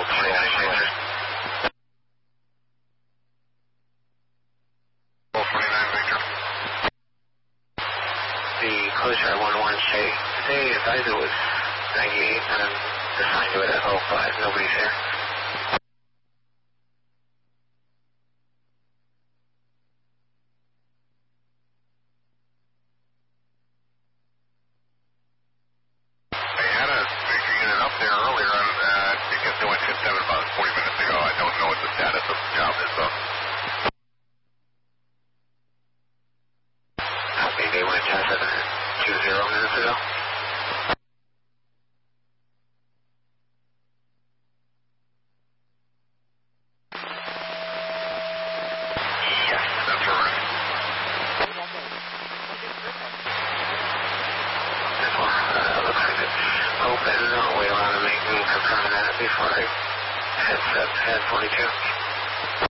Victor. The closure at 11, stay advised it was 98 and assigned to it at 05. Nobody's here. They had a major unit up there earlier because they went 57 about 40 minutes ago. I don't know what the status of the job is, though. Copy, they went 10-7-20 minutes ago. Yes, that's correct. This one looks like it's open. I'll wait on to make me confirm that before I head 42.